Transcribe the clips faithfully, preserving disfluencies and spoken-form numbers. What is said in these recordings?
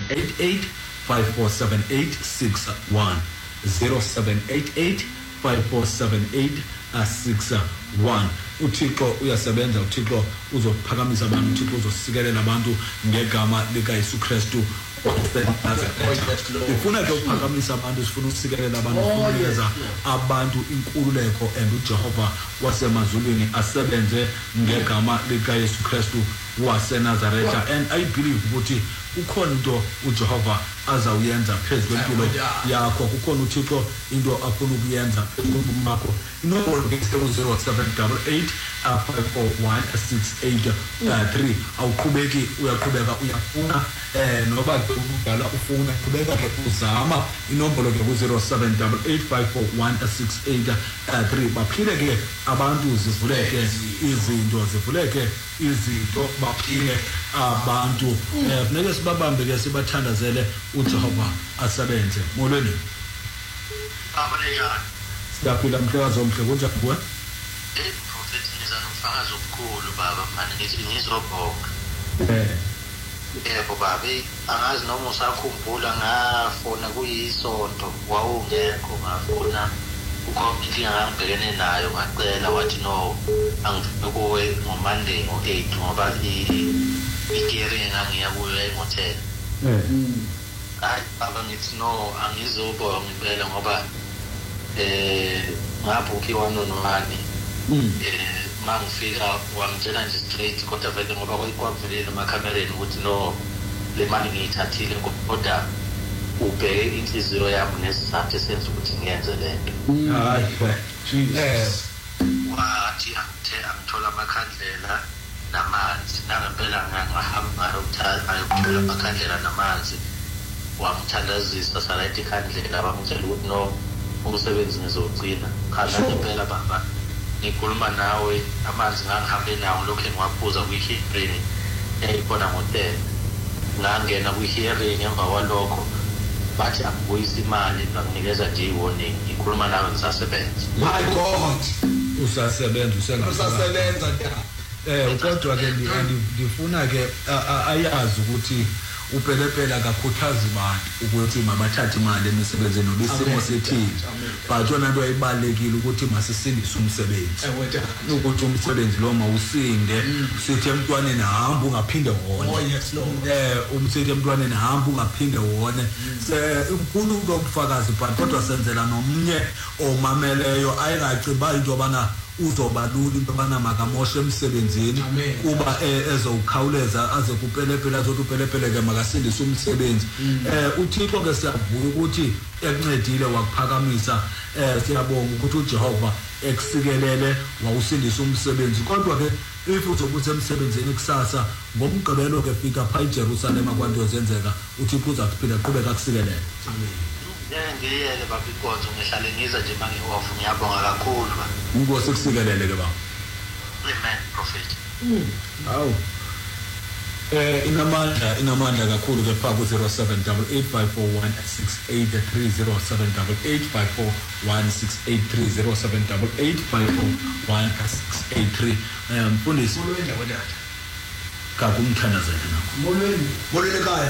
eight eight, five four seven eight six one. zero seven eight eight, five four seven eight six one. uThixo uyasebenza, uThixo uzophakamisa abantu, uThixo uzosikelela abantu ngegama lika Yesu Kristu. Ifuna ke ukuphakamisa abantu, sifuna ukusikelela abantu, sifuna ukuyeza abantu inkululeko, and uJehova wasemazulwini asebenze ngegama lika Yesu Kristu waseNazaretha. And I believe ukuthi ukhona into uJehova azawuyenza phezu kwempilo yakho, kukhona uThixo into afuna ukuyenza phezu kwakho. Inombolo ke zero seven eight eight, five four one six eight three. awuqhubeki uyaqhubeka uyafuna eh noba ukudala ufuna qhubeka ke uzama. Inombolo ke zero seven eight eight, five four one six eight three. baphile ke abantu, zivuleke izinto, zivuleke izinto, baphile abantu. eh funeka sibabambe ke sibathandazele uJehova asebenze. Molweni abalejana siyaphila mhlekazi omhle, kunjani kuwe? eh prophet ngizanofakazi omkhulu baba, manje ngithi ngizobonga. eh yebo baba, angazi noma usakhumbula ngafona kuyisonto wawungekho, ngafona ukhona inkinga ngangibhekene nayo, ngacela wathi no angifike kuwe ngoMonday ngo eight ngoba ikere ngangiya kuyo ehotel. eh hayi baba, ngithi no angizobonga impela ngoba eh ngabhukiwa nonwani. eh mangifika wangitshela nje straight, kodwa vele ngoba kwakuvelile emakhamereni ukuthi no le mali ngiyithathile, kodwa ubheke inhliziyo yami nesizathu esenza ukuthi ngiyenze lento. hayi Jesus. wathi angithe angithola amakhandlela namanzi, nangempela ngahamba ngayokuthola amakhandlela namanzi, wangithandazisa salayithi ikhandlela, wangitshela ukuthi no umsebenzi ngizogcina. Khala ngempela baba, ngikhuluma nawe, amanzi ngangihambe nawo lokho ngiwaphuza kwi-hearing eyikhona ngo-ten. ngangena kwi-hearing, emva kwalokho bathi angibuyisa imali, banginikeza nje i-warning. ngikhuluma nawe ngisasebenza. My God, usasebenza usasebenza eh kodwa ke ndifuna ke ayazi ukuthi upelepela akakhuthazi abantu ukuthi mabathathe imali emisebenzini obisimo sethini, but yona into ayibalekile ukuthi masisindise umsebenzi, ukuthi umsebenzi lo mawusinde. Sithi emntwaneni hamba ungaphinde wona. Oh yes Lord. eh umsebenzi emntwaneni hamba ungaphinde wona. Se unkulu ukufakazi, but kodwa senzela nomnye omameleyo ayingaciba into yobana uzobalula into bana makamoshe emsebenzini kuba ezowukhawuleza aze kupelepela azothi upelepele ke makasindise umsebenzi. eh uThixo ke siyavuka ukuthi ekuncedile wakuphakamisa. eh siyabonga ukuthi uJehova ekusikelele wawusindisa umsebenzi, kodwa ke if uzobuza emsebenzini kusasa ngomgqibelo ke fika pha eJerusalem kwanto zenzeka, uThixo uzakuphila qhubeka kusikelele. Amen. ngiyele baba inkonzo, ngihlale ngiza nje mangi-off. ngiyabonga kakhulu baba. Inkosi kusikelele ke baba. Amen prophet. Hawu. Eh inamandla inamandla kakhulu ke pha ku zero seven eight eight, five four one six eight three, zero seven eight eight, five four one six eight three, zero seven eight eight, five four one six eight three. Eh mfundisi molweni wadada, kakumthandazela nakho. molweni molweni ekhaya.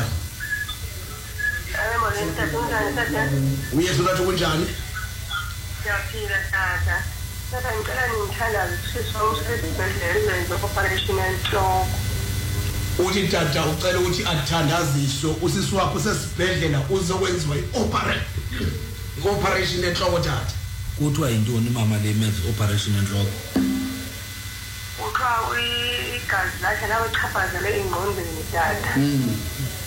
Eh molweni tata, unjani tata? Uyesu lathi kunjani? Siyaphila tata. Tata ngicela ningithandaze siswa umsebenzibhedlela enze operation enhloko. Uthi tata ucela ukuthi athandaziswe usisi wakho sesibhedlela uzokwenziwa i-operation. I-operation enhloko tata. Kuthiwa yintoni mama le menze operation enhloko? Ukha igazi lakhe lawe chaphazele ingqondweni tata. Mhm.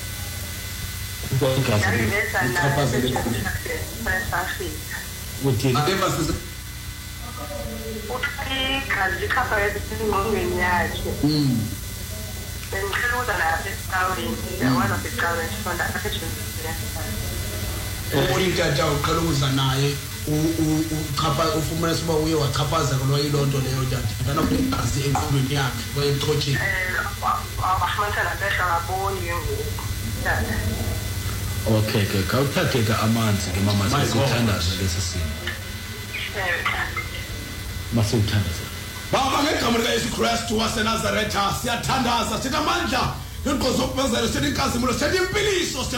Konke Yaliveza naye Ichaphazele esafika. uthini? Ave sisi. Ukha igazi lichaphazele ingqondweni yakhe. Mhm. Bengicela ukuza lapha esicaweni, ngiyakwazi lapha esicaweni sifunda apha eJerusalem. Uthi tata uqala ukuza naye uchapha ufumana siba uye wachaphazelwa yilonto leyo tata. Ngana kunegazi enqulweni yakhe kwayechochini. Eh abahmantha labehla ngaboni ngoku. Tata. Okay ke kawuthathe ke amanzi ke mama sesithandaza lesisimo. Eh Masuthandaza. Baba ngegama lika Yesu Kristu waseNazaretha siyathandaza sithi amandla inqozo zokubenzela sithi inkazimulo sithi impiliso.